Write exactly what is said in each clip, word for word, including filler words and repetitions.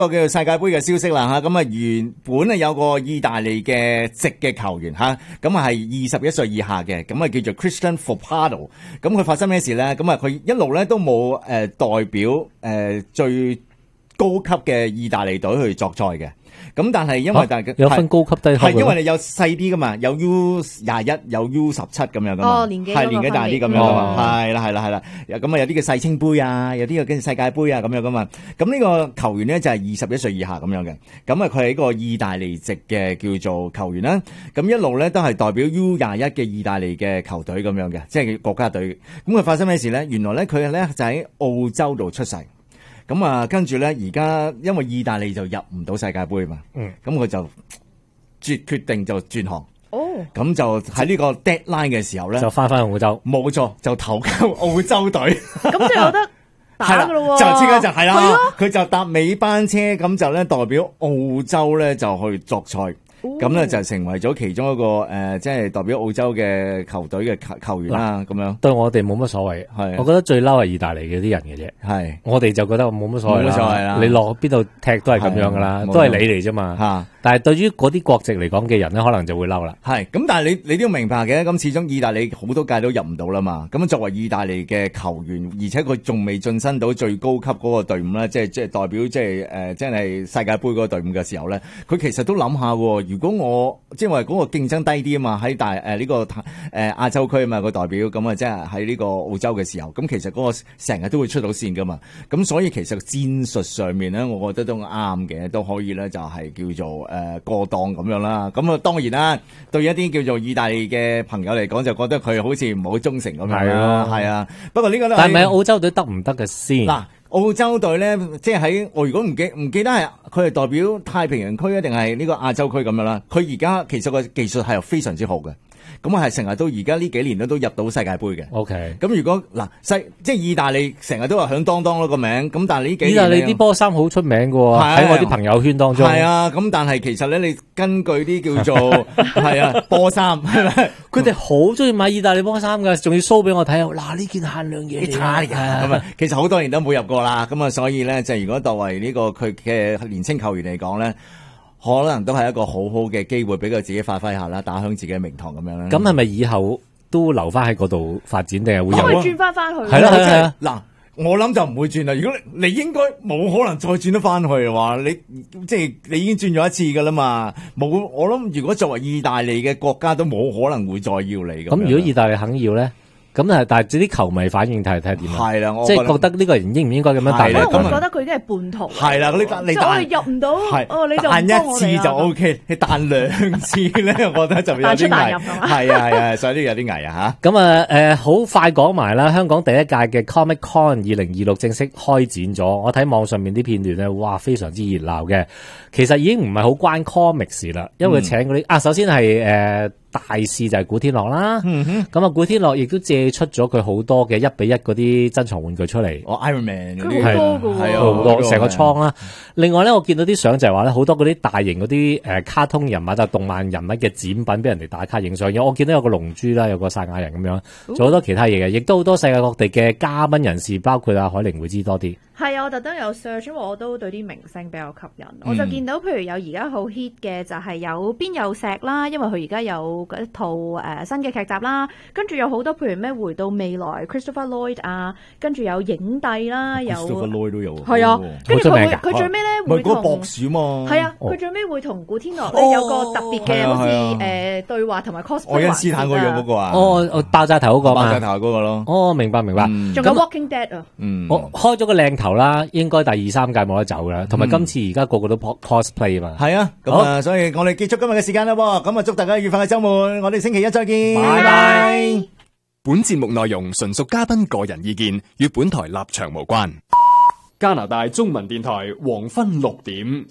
個叫做世界盃嘅消息啦吓，咁啊原本啊有個意大利嘅籍嘅球員吓，咁啊係二十一歲以下嘅，咁啊叫做 Christian Foppado， 咁佢發生咩事咧？咁啊佢一路咧都冇誒代表誒、呃、最高級嘅意大利隊去作賽嘅。咁但係因為大家、啊、 有分高級低級， 係因為你有細啲噶嘛，有 U 廿一，有 U 十七咁樣噶嘛， 哦年紀係年紀大啲咁樣噶嘛，係啦係啦係啦，咁啊有啲嘅世青杯啊，有啲嘅世界杯啊咁樣噶嘛，咁呢個球員咧就係二十一歲以下咁樣嘅，咁啊佢係一個意大利籍嘅叫做球員啦，咁一路咧都係代表 U 廿一嘅意大利嘅球隊咁樣嘅，即係國家隊。咁佢發生咩事咧？原來咧佢咧就喺澳洲度出世。咁啊，跟住咧，而家因為意大利就入唔到世界盃嘛，嗯，咁佢就決決定就轉行，哦，咁就喺呢個 deadline 嘅時候咧， 就翻翻澳洲， 冇錯，就投靠澳洲隊， 咁就有得打噶咯喎， 就即刻就係啦，佢就搭尾班車，咁就咧代表澳洲咧就去作賽。咁咧就成為咗其中一個誒、呃，即係代表澳洲嘅球隊嘅球球員啦。咁樣對我哋冇乜所謂，係我覺得最嬲係意大利嘅啲人嘅啫。係我哋就覺得冇乜所謂啦。冇乜所謂啦。你落邊度踢都係咁樣噶啦，都係你嚟啫嘛。嚇！但係對於嗰啲國籍嚟講嘅人咧，可能就會嬲啦。係咁，但係你你都要明白嘅。咁始終意大利好多屆都入唔到啦嘛。咁作為意大利嘅球員，而且佢仲未晉身到最高級嗰個隊伍咧，即係即係代表即係誒，即係世界盃嗰個隊伍嘅時候咧，佢其實都諗下喎。如果我即係話嗰個競爭低啲啊嘛，喺大誒呢、呃這個誒亞、呃、洲區啊嘛個代表，咁啊即係喺呢個澳洲嘅時候，咁其實嗰個成日都會出到線噶嘛，咁所以其實戰術上面咧，我覺得都啱嘅，都可以咧就係叫做誒、呃、過檔咁樣啦。咁啊當然啦，對一啲叫做意大利嘅朋友嚟講，就覺得佢好似唔好忠誠咁樣啦，係啊。不過呢個咧， 但係咪澳洲隊得唔得嘅先？嗱。 澳洲隊咧，即係喺我如果唔記唔記得係佢係代表太平洋區啊，定係呢個亞洲區咁樣啦？佢而家其實個技術係非常之好嘅，咁啊係成日都而家呢幾年咧都入到世界盃嘅。OK，咁如果嗱西即係意大利成日都話響當當咯個名，咁但係呢幾年意大利啲波衫好出名嘅喎，喺我啲朋友圈當中。係啊，咁但係其實咧，你根據啲叫做係啊波衫，係咪？佢哋好中意買意大利波衫㗎，仲要 show 俾我睇。嗱呢件限量嘢嚟㗎，咁啊，其實好多年都冇入過啦。咁啊，所以咧，就如果作為呢個佢嘅年青球員嚟講咧，可能都係一個好好嘅機會，俾佢自己發揮下啦，打響自己嘅名堂咁樣啦。咁係咪以後都留翻喺嗰度發展，定係會有？ 可以轉翻翻去？ 係啦係啦，嗱，我諗就唔會轉啦。如果你你應該冇可能再轉得翻去嘅話，你即係你已經轉咗一次噶啦嘛。冇，我諗如果作為意大利嘅國家，都冇可能會再要你咁。咁如果意大利肯要咧？咁啊，但係啲球迷反應睇睇點啊？係啦，即係覺得呢個人應唔應該咁樣帶咧？ 我覺得佢已經係叛徒。係啦，你你彈入唔到，哦，你就彈一次就 O K， 你彈兩次咧，我覺得就有啲危。係啊係啊，所以呢有啲危啊吓。咁啊誒，好快講埋啦，香港第一屆嘅 Comic Con 二零二六正式開展咗。我睇網上面啲片段咧，哇，非常之熱鬧嘅。其實已經唔係好關 comics 啦，因為請嗰啲啊，首先係誒。大事就係古天樂啦，咁、嗯、啊古天樂亦都借出咗佢好多嘅一比一嗰啲珍藏玩具出嚟。哦 Iron Man 嗰啲係好多成個倉啦。另外咧，我見到啲相就係話咧，好多嗰啲大型嗰啲誒卡通人物就動漫人物嘅展品俾人哋打卡影相。我見到有個龍珠啦，有個賽亞人咁樣，仲有好多其他嘢嘅，亦都好多世界各地嘅嘉賓人士，包括阿海玲會知多啲。 係啊，我特登有 search，因為我都對啲明星比較吸引。嗯、我就見到，譬如有而家好 hit 嘅就係有邊有石啦，因為佢而家有一套誒、呃、新嘅劇集啦，跟住有好多譬如咩回到未來 Christopher Lloyd 啊，跟住有影帝啦，有 Christopher Lloyd 都有， 係啊，跟住佢佢最尾咧會同博士嘛， 係啊，佢最尾會同古天樂咧、哦、有個特別嘅好似誒對話同埋 cosplay。愛因斯坦嗰樣嗰個啊， 哦，爆炸頭嗰個嘛， 爆炸頭嗰個咯， 哦，明白明白。仲、 嗯、有 Walking Dead 啊， 嗯，我開咗個靚頭啦，應該第二三屆冇得走啦，同埋今次而家個個都 cosplay 嘛，係啊，咁啊，所以我哋結束今日嘅時間啦，咁啊，祝大家愉快嘅週末，我哋星期一再見，拜拜。 本節目內容純屬嘉賓個人意見，與本台立場無關。 加拿大中文電台黃昏六點，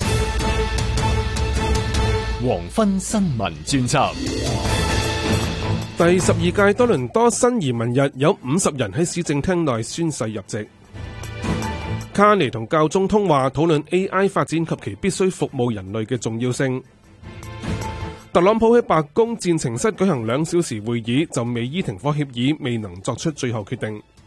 黃昏新聞專輯。 第十二屆多倫多新移民日有五十人喺市政廳內宣誓入籍。卡尼同教宗通話討論 A I 發展及其必須服務人類嘅重要性。特朗普喺白宮戰情室舉行兩小時會議，就美伊停火協議未能作出最後決定。